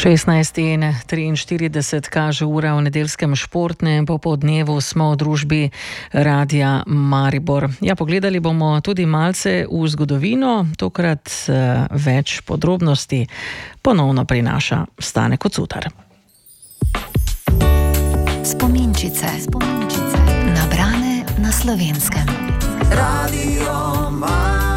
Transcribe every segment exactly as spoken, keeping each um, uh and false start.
šestnajst in triinštirideset kaže ura v nedeljskem športnem popoldnevu, smo v družbi Radia Maribor. Ja, pogledali bomo tudi malce v zgodovino, tokrat uh, več podrobnosti ponovno prinaša Stane Kocutar. Spominčice, spominčice, nabrane na Slovenskem. Radio Maribor.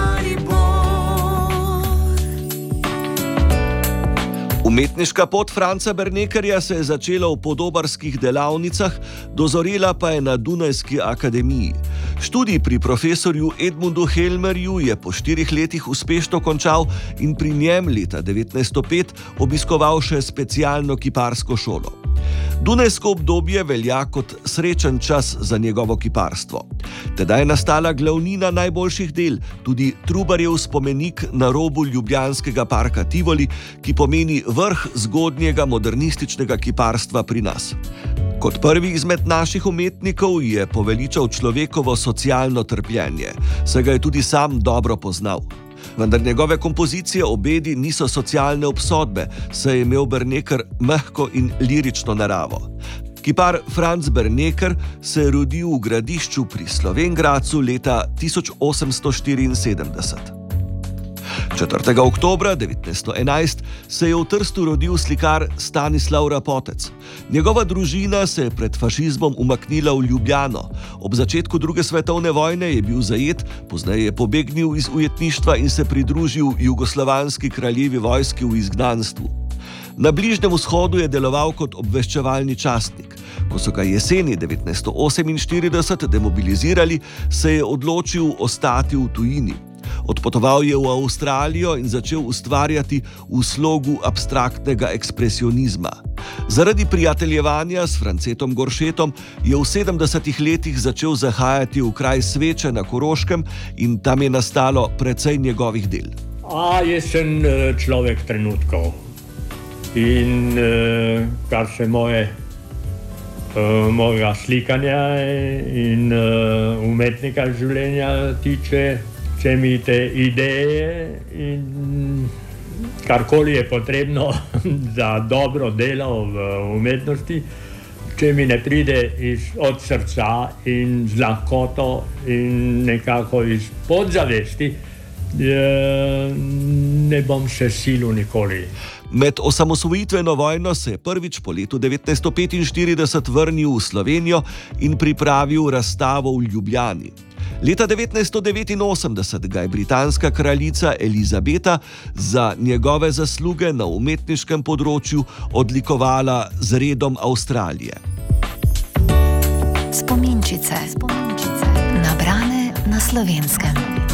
Umetniška pot Franca Bernekerja se je začela v podobarskih delavnicah, dozorela pa je na Dunajski akademiji. Študij pri profesorju Edmundu Helmerju je po štirih letih uspešno končal in pri njem leta devetnajststo pet obiskoval še specialno kiparsko šolo. Dunajsko obdobje velja kot srečen čas za njegovo kiparstvo. Tedaj je nastala glavnina najboljših del, tudi Trubarjev spomenik na robu ljubljanskega parka Tivoli, ki pomeni vrh zgodnjega modernističnega kiparstva pri nas. Kot prvi izmed naših umetnikov je poveličal človekovo socialno trpljenje, saj ga je tudi sam dobro poznal. Vendar njegove kompozicije obedi niso socialne obsodbe, saj je imel Berneker mehko in lirično naravo. Kipar Franc Berneker se je rodil v Gradišču pri Slovenj Gradcu leta tisoč osemsto štiriinsedemdeset. četrtega oktobra devetnajststo enajst se je v Trstu rodil slikar Stanislav Rapotec. Njegova družina se je pred fašizmom umaknila v Ljubljano. Ob začetku druge svetovne vojne je bil zajet, pozneje je pobegnil iz ujetništva in se pridružil jugoslovanski kraljevi vojski v izgnanstvu. Na Bližnjem vzhodu je deloval kot obveščevalni častnik. Ko so ga jeseni devetnajststo oseminštirideset demobilizirali, se je odločil ostati v tujini. Odpotoval je v Avstralijo in začel ustvarjati v slogu abstraktnega ekspresionizma. Zaradi prijateljevanja s Francetom Goršetom je v sedemdesetih letih začel zahajati v kraj Sveče na Koroškem in tam je nastalo precej njegovih del. A, jaz sem človek trenutkov. In kar se moje, mojega slikanja in umetnika življenja tiče, če mi te ideje in karkoli je potrebno za dobro delo v umetnosti, če mi ne pride iz, od srca in z lahkoto in nekako iz podzavesti, ne bom se silil nikoli. Med osamosvojitveno vojno se je prvič po letu devetnajststo petinštirideset vrnil v Slovenijo in pripravil razstavo v Ljubljani. Leta devetnajststo devetinosemdeset ga je britanska kraljica Elizabeta za njegove zasluge na umetniškem področju odlikovala z redom Avstralije. Spominčice, spominčice, nabrane na Slovenskem.